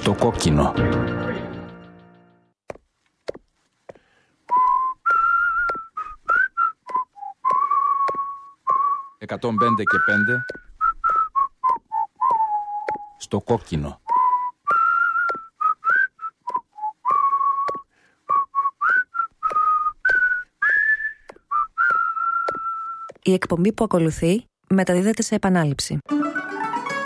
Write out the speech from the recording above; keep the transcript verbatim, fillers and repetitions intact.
Στο κόκκινο. εκατόν πέντε και πέντε. Στο κόκκινο. Η εκπομπή που ακολουθεί μεταδίδεται σε επανάληψη.